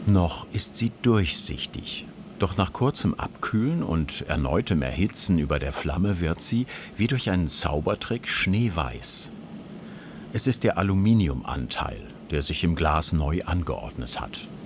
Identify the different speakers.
Speaker 1: Noch ist sie durchsichtig. Doch nach kurzem Abkühlen und erneutem Erhitzen über der Flamme wird sie, wie durch einen Zaubertrick, schneeweiß. Es ist der Aluminiumanteil, der sich im Glas neu angeordnet hat.